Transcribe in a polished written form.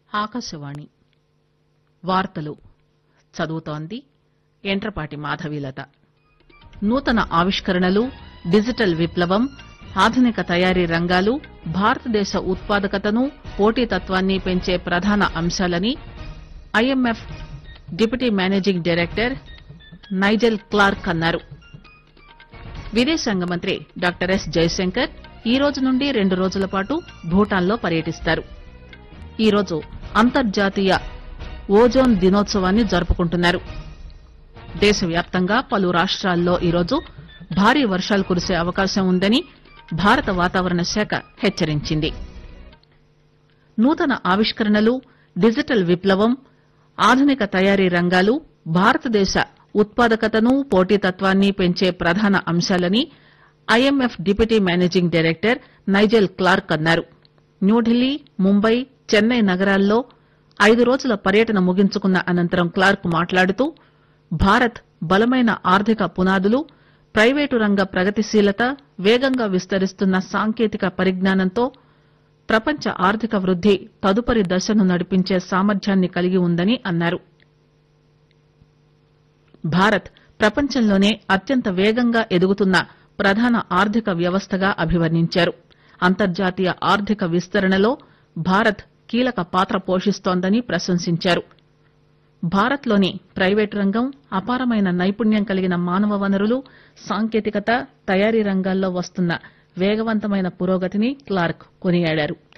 ఆకాశవాణి వార్తలు చదువుతోంది ఎంట్రపాటి మాధవీలత. నూతన ఆవిష్కరణలు, డిజిటల్ విప్లవం, ఆధునిక తయారీ రంగాలు భారతదేశ ఉత్పాదకతను, పోటీతత్వాన్ని పెంచే ప్రధాన అంశాలని IMF deputy managing director Nigel Clark అన్నారు. విదేశాంగ మంత్రి డాక్టర్ ఎస్ జైశంకర్ ఈ రోజు నుండి 2 రోజుల పాటు భూటాన్లో పర్యటిస్తారు. ఈరోజు అంతర్జాతీయ ఓజోన్ దినోత్సవాన్ని జరుపుకుంటున్నారు. దేశవ్యాప్తంగా పలు రాష్ట్రాల్లో ఈరోజు భారీ వర్షాలు కురిసే అవకాశం ఉందని భారత వాతావరణ శాఖ హెచ్చరించింది. నూతన ఆవిష్కరణలు, డిజిటల్ విప్లవం, ఆధునిక తయారీ రంగాలు భారతదేశ ఉత్పాదకతను, పోటీతత్వాన్ని పెంచే ప్రధాన అంశాలని IMF deputy managing director Nigel Clark అన్నారు. న్యూఢిల్లీ, ముంబై, చెన్నై నగరాల్లో 5 రోజుల పర్యటన ముగించుకున్న అనంతరం క్లార్క్ మాట్లాడుతూ భారత్ బలమైన ఆర్థిక పునాదులు, ప్రైవేటు రంగ ప్రగతిశీలత, వేగంగా విస్తరిస్తున్న సాంకేతిక పరిజ్ఞానంతో ప్రపంచ ఆర్థిక వృద్ది తదుపరి దశను నడిపించే సామర్థ్యాన్ని కలిగి ఉందని అన్నారు. భారత్ ప్రపంచంలోనే అత్యంత వేగంగా ఎదుగుతున్న ప్రధాన ఆర్థిక వ్యవస్థగా అభివర్ణించారు. అంతర్జాతీయ ఆర్థిక విస్తరణలో భారత్ కీలక పాత్ర పోషిస్తోందని ప్రశంసించారు. భారత్లోని ప్రైవేటు రంగం అపారమైన నైపుణ్యం కలిగిన మానవ వనరులు, సాంకేతికత, తయారీ రంగాల్లో వస్తున్న వేగవంతమైన పురోగతిని క్లార్క్ కొనియాడారు.